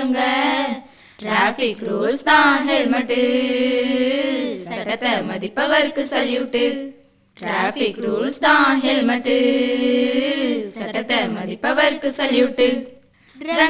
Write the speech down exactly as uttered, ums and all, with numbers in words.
பாருங்க traffic rules தான் helmet சட்டத்தை மதிப்பவர்க்கு சல்யூட் டிராஃபிக் ரூல்ஸ் தான் ஹெல்மெட் சட்டத்தை மதிப்பவர்க்கு சல்யூட்